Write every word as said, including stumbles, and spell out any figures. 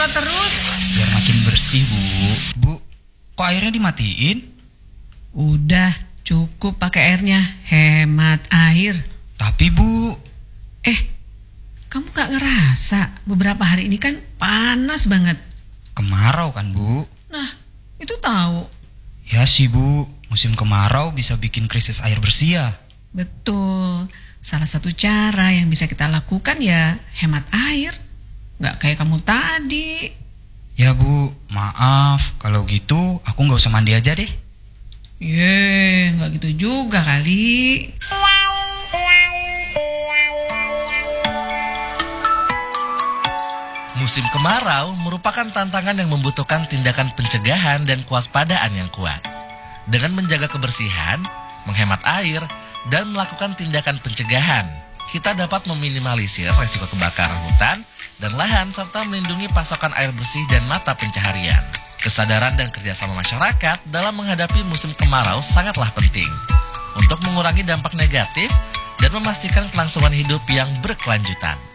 disemprot terus? Biar makin bersih, Bu. Bu, kok airnya dimatiin? Udah, cukup pakai airnya. Hemat air. Tapi, Bu... Eh, kamu gak ngerasa beberapa hari ini kan panas banget? Kemarau kan, Bu? Nah, itu tahu. Ya sih, Bu. Musim kemarau bisa bikin krisis air bersih ya. Betul. Salah satu cara yang bisa kita lakukan ya hemat air. Gak kayak kamu tadi. Ya, Bu. Maaf. Kalau gitu, aku gak usah mandi aja deh. Ye, gak gitu juga kali. Musim kemarau merupakan tantangan yang membutuhkan tindakan pencegahan dan kewaspadaan yang kuat. Dengan menjaga kebersihan, menghemat air, dan melakukan tindakan pencegahan, kita dapat meminimalisir resiko kebakaran hutan dan lahan serta melindungi pasokan air bersih dan mata pencaharian. Kesadaran dan kerjasama masyarakat dalam menghadapi musim kemarau sangatlah penting untuk mengurangi dampak negatif dan memastikan kelangsungan hidup yang berkelanjutan.